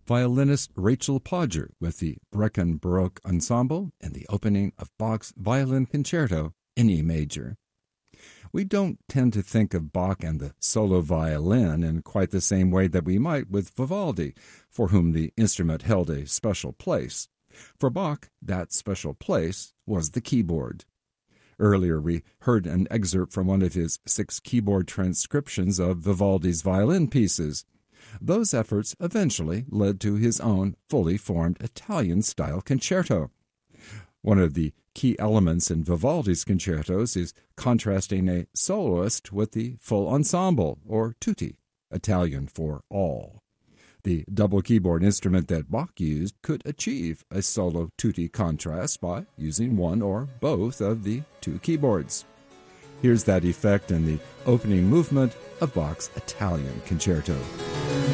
violinist Rachel Podger with the Brecon Baroque Ensemble in the opening of Bach's Violin Concerto in E major. We don't tend to think of Bach and the solo violin in quite the same way that we might with Vivaldi, for whom the instrument held a special place. For Bach, that special place was the keyboard. Earlier we heard an excerpt from one of his 6 keyboard transcriptions of Vivaldi's violin pieces. Those efforts eventually led to his own fully formed Italian-style concerto. One of the key elements in Vivaldi's concertos is contrasting a soloist with the full ensemble, or tutti, Italian for all. The double keyboard instrument that Bach used could achieve a solo tutti contrast by using one or both of the 2 keyboards. Here's that effect in the opening movement of Bach's Italian concerto.